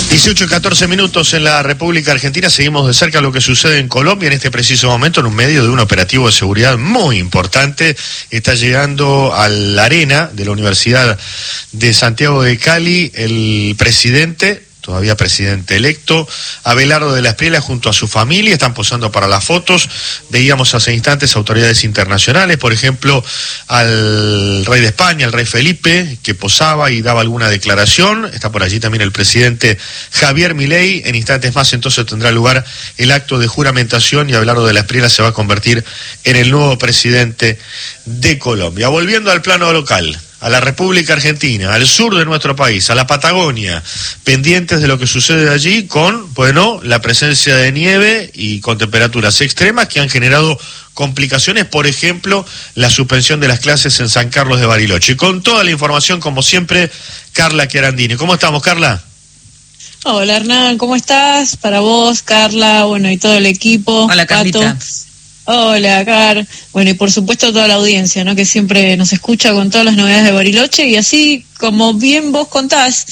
18 y 14 minutos en la República Argentina. Seguimos de cerca lo que sucede en Colombia en este preciso momento, en un medio de un operativo de seguridad muy importante. Está llegando a la arena de la Universidad de Santiago de Cali el presidente, todavía presidente electo, Abelardo de la Espriella, junto a su familia. Están posando para las fotos. Veíamos hace instantes autoridades internacionales, por ejemplo, al rey de España, al rey Felipe, que posaba y daba alguna declaración. Está por allí también el presidente Javier Milei. En instantes más entonces tendrá lugar el acto de juramentación y Abelardo de la Espriella se va a convertir en el nuevo presidente de Colombia. Volviendo al plano local, a la República Argentina, al sur de nuestro país, a la Patagonia, pendientes de lo que sucede allí con, bueno, la presencia de nieve y con temperaturas extremas que han generado complicaciones, por ejemplo, la suspensión de las clases en San Carlos de Bariloche. Y con toda la información, como siempre, Carla Chiarandini. ¿Cómo estamos, Carla? Hola, Hernán, ¿cómo estás? Para vos, Carla, bueno, y todo el equipo. Hola, Carlita. Hola, Car. Bueno, y por supuesto toda la audiencia, ¿no? Que siempre nos escucha con todas las novedades de Bariloche. Y así, como bien vos contás,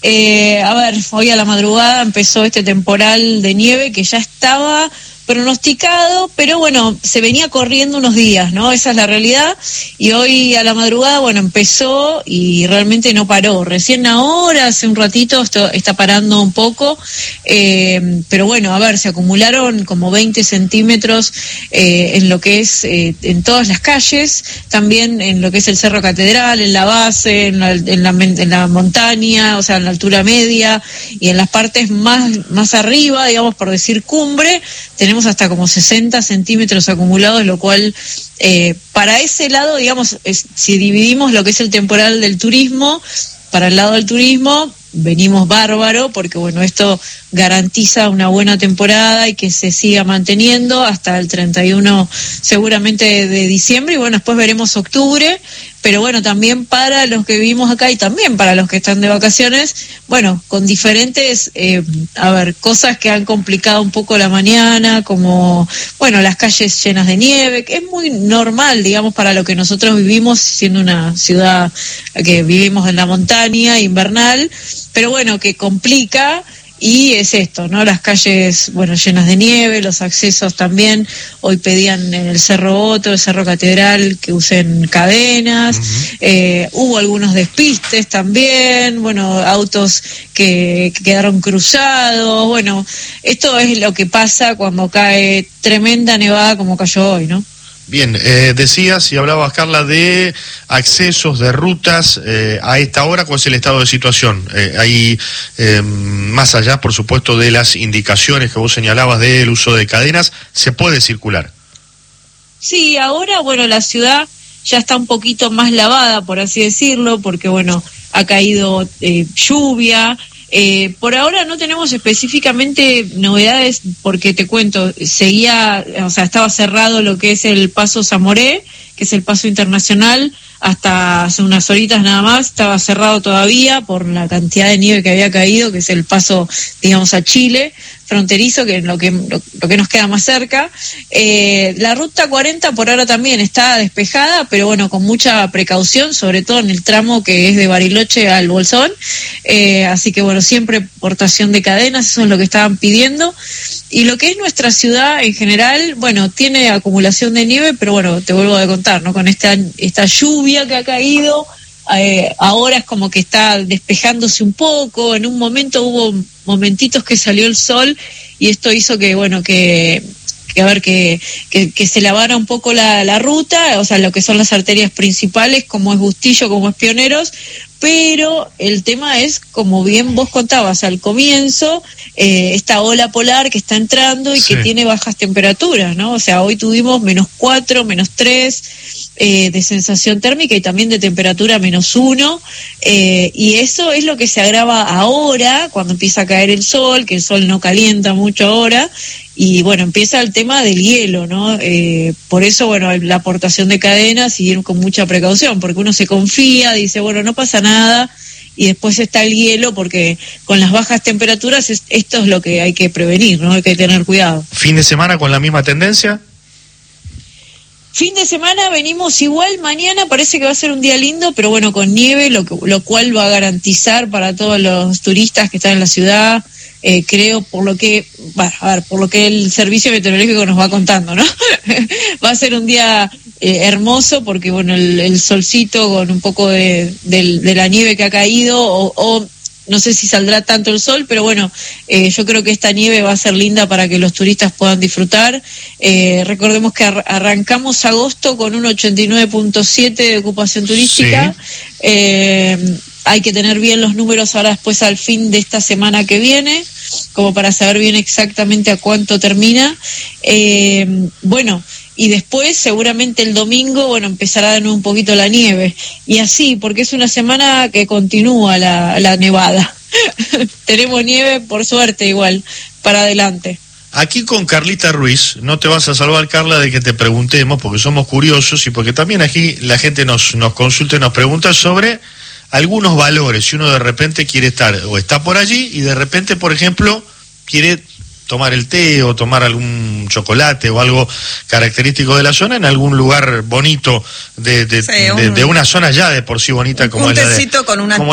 a ver, hoy a la madrugada empezó este temporal de nieve que ya estaba pronosticado, pero bueno, se venía corriendo unos días, ¿no? Esa es la realidad. Y hoy a la madrugada, bueno, empezó y realmente no paró. Recién ahora, hace un ratito, está parando un poco, pero bueno, a ver, se acumularon como 20 centímetros en lo que es, en todas las calles, también en lo que es el Cerro Catedral, en la base, en la montaña, o sea, en la altura media, y en las partes más arriba, digamos, por decir cumbre, tenemos hasta como 60 centímetros acumulados, lo cual para ese lado, digamos, si dividimos lo que es el temporal del turismo, para el lado del turismo venimos bárbaro, porque bueno, esto garantiza una buena temporada y que se siga manteniendo hasta el 31 seguramente de diciembre, y bueno, después veremos octubre, pero bueno, también para los que vivimos acá y también para los que están de vacaciones, bueno, con diferentes, cosas que han complicado un poco la mañana, como, bueno, las calles llenas de nieve, que es muy normal, digamos, para lo que nosotros vivimos, siendo una ciudad que vivimos en la montaña invernal, pero bueno, que complica. Y es esto, ¿no? Las calles, bueno, llenas de nieve, los accesos también. Hoy pedían en el Cerro Otto, el Cerro Catedral, que usen cadenas. Hubo algunos despistes también, bueno, autos que quedaron cruzados. Bueno, esto es lo que pasa cuando cae tremenda nevada como cayó hoy, ¿no? Bien, decías y hablabas, Carla, de accesos, de rutas. A esta hora, ¿cuál es el estado de situación? Ahí, más allá, por supuesto, de las indicaciones que vos señalabas del uso de cadenas, ¿se puede circular? Sí, ahora, bueno, la ciudad ya está un poquito más lavada, por así decirlo, porque, bueno, ha caído lluvia. Por ahora no tenemos específicamente novedades, porque te cuento, estaba cerrado lo que es el paso Zamoré, que es el paso internacional, hasta hace unas horitas nada más, estaba cerrado todavía por la cantidad de nieve que había caído, que es el paso, digamos, a Chile, fronterizo, que es lo que nos queda más cerca. La ruta 40 por ahora también está despejada, pero bueno, con mucha precaución, sobre todo en el tramo que es de Bariloche al Bolsón, así que bueno, siempre portación de cadenas, eso es lo que estaban pidiendo. Y lo que es nuestra ciudad en general, bueno, tiene acumulación de nieve, pero bueno, te vuelvo a contar, ¿no? Con esta lluvia que ha caído, ahora es como que está despejándose un poco. En un momento hubo momentitos que salió el sol y esto hizo que, bueno, que se lavara un poco la ruta, o sea, lo que son las arterias principales, como es Bustillo, como es Pioneros, pero el tema es, como bien vos contabas al comienzo, esta ola polar que está entrando y sí, que tiene bajas temperaturas, ¿no? O sea, hoy tuvimos -4, -3 de sensación térmica y también de temperatura -1, y eso es lo que se agrava ahora, cuando empieza a caer el sol, que el sol no calienta mucho ahora, y bueno, empieza el tema del hielo, ¿no? Por eso, bueno, la aportación de cadenas y ir con mucha precaución, porque uno se confía, dice, bueno, no pasa nada, y después está el hielo, porque con las bajas temperaturas esto es lo que hay que hay que prevenir, ¿no? Hay que tener cuidado. ¿Fin de semana con la misma tendencia? fin de semana venimos igual, mañana parece que va a ser un día lindo, pero bueno, con nieve, lo cual va a garantizar para todos los turistas que están en la ciudad, creo, por lo que el servicio meteorológico nos va contando, ¿no? Va a ser un día hermoso porque, bueno, el solcito con un poco de la nieve que ha caído, o no sé si saldrá tanto el sol, pero bueno, yo creo que esta nieve va a ser linda para que los turistas puedan disfrutar. Recordemos que arrancamos agosto con un 89.7 de ocupación turística. Sí. Hay que tener bien los números ahora después al fin de esta semana que viene, como para saber bien exactamente a cuánto termina. Bueno, y después seguramente el domingo, bueno, empezará de nuevo un poquito la nieve. Y así, porque es una semana que continúa la nevada. Tenemos nieve, por suerte, igual, para adelante. Aquí con Carlita Ruiz, no te vas a salvar, Carla, de que te preguntemos, porque somos curiosos y porque también aquí la gente nos consulta y nos pregunta sobre algunos valores. Si uno de repente quiere estar o está por allí y de repente, por ejemplo, quiere tomar el té o tomar algún chocolate o algo característico de la zona en algún lugar bonito de una zona ya de por sí bonita como es la de tecito con una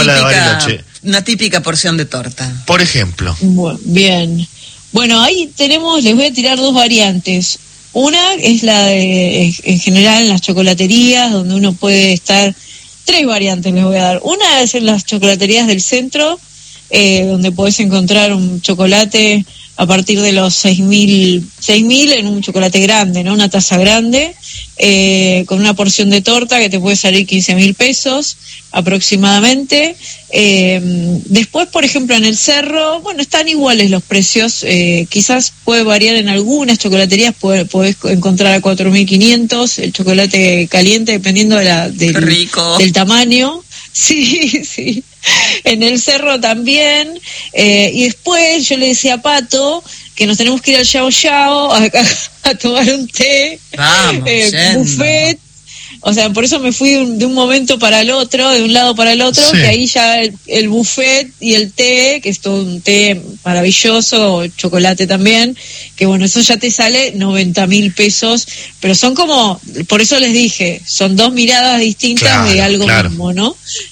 típica porción de torta. Por ejemplo. Bien. Bueno, ahí tenemos, les voy a tirar dos variantes. Una es la de, en general, en las chocolaterías, donde uno puede estar. Tres variantes les voy a dar. Una es en las chocolaterías del centro, donde podés encontrar un chocolate a partir de los 6.000 en un chocolate grande, ¿no? Una taza grande, con una porción de torta que te puede salir 15.000 pesos aproximadamente. Después, por ejemplo, en el Cerro, bueno, están iguales los precios, quizás puede variar en algunas chocolaterías, podés encontrar a 4.500 el chocolate caliente, dependiendo del tamaño. Sí, sí. En el Cerro también. Y después yo le decía a Pato que nos tenemos que ir al Yao Yao a tomar un té, buffet. O sea, por eso me fui de un momento para el otro, de un lado para el otro, sí. Que ahí ya el buffet y el té, que es todo un té maravilloso, chocolate también, que bueno, eso ya te sale 90.000 pesos, pero son como, por eso les dije, son dos miradas distintas de algo mismo, ¿no?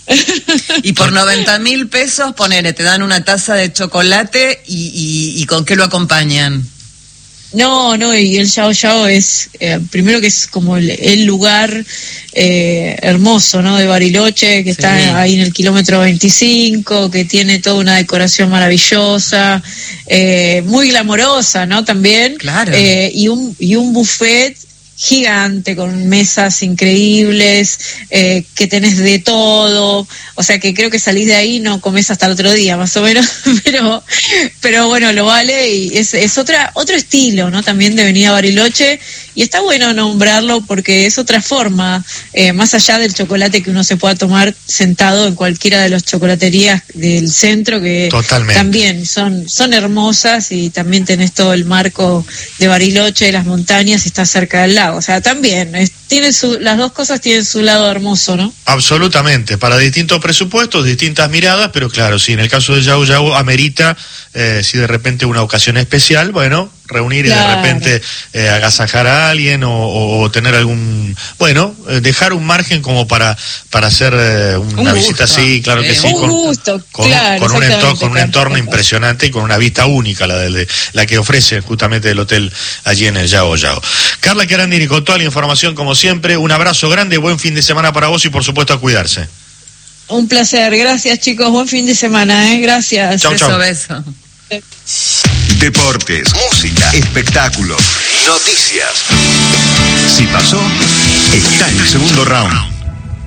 Y por 90.000 pesos, ponele, te dan una taza de chocolate y ¿con qué lo acompañan? No, y el Yao Yao es, primero que es como el lugar hermoso, ¿no? De Bariloche, que está ahí en el kilómetro 25, que tiene toda una decoración maravillosa, muy glamorosa, ¿no? También. Claro. Y un buffet gigante, con mesas increíbles, que tenés de todo, o sea que creo que salís de ahí, no comés hasta el otro día, más o menos, pero bueno, lo vale, y es otro estilo, ¿no? También de venir a Bariloche, y está bueno nombrarlo porque es otra forma, más allá del chocolate que uno se pueda tomar sentado en cualquiera de las chocolaterías del centro, que totalmente. También son hermosas, y también tenés todo el marco de Bariloche, de las montañas, y está cerca del lago. O sea, también las dos cosas tienen su lado hermoso, ¿no? Absolutamente, para distintos presupuestos, distintas miradas, pero claro, sí, en el caso de Yao Yao amerita, si de repente una ocasión especial, bueno, reunir y de repente agasajar a alguien o tener algún, bueno, dejar un margen como para hacer una visita así, claro que sí, con un entorno impresionante y con una vista única, la que ofrece justamente el hotel allí en el Yao Yao. Carla Chiarandini, con toda la información como siempre, un abrazo grande, buen fin de semana para vos y por supuesto a cuidarse. Un placer, gracias chicos, buen fin de semana, gracias. Chau, chau. Beso. Deportes, música, espectáculos, noticias. Si pasó, está en el segundo round.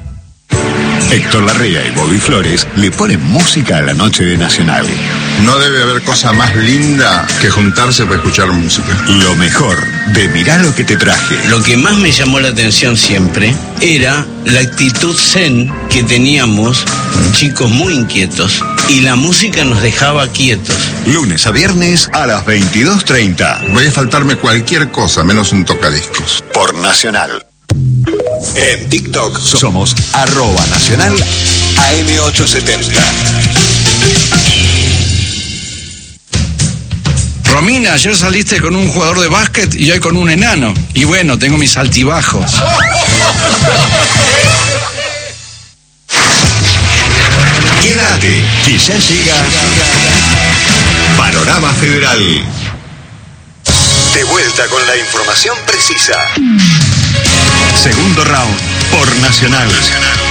Héctor Larrea y Bobby Flores le ponen música a la noche de Nacional. No debe haber cosa más linda que juntarse para escuchar música. Lo mejor de Mirá lo que te traje. Lo que más me llamó la atención siempre era la actitud zen que teníamos, chicos muy inquietos, y la música nos dejaba quietos. Lunes a viernes a las 22:30. Voy a faltarme cualquier cosa, menos un tocadiscos. Por Nacional. En TikTok somos @Nacional AM870. Romina, ayer saliste con un jugador de básquet y hoy con un enano. Y bueno, tengo mis altibajos. Quédate, que ya llega Panorama Federal. De vuelta con la información precisa. Segundo round por Nacional.